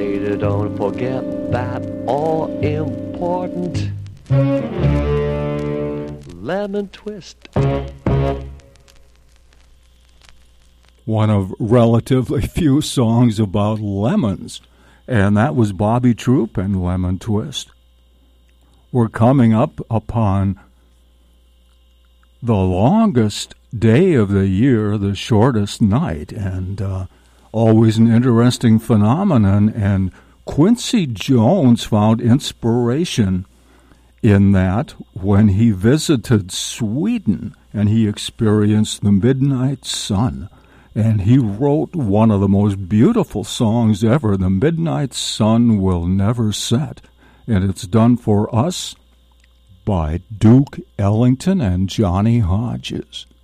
later, don't forget that all important lemon twist. One of relatively few songs about lemons, and that was Bobby Troup and Lemon Twist. We're coming up upon the longest day of the year, the shortest night, and always an interesting phenomenon. And Quincy Jones found inspiration in that when he visited Sweden and he experienced the midnight sun. And he wrote one of the most beautiful songs ever, The Midnight Sun Will Never Set. And it's done for us by Duke Ellington and Johnny Hodges.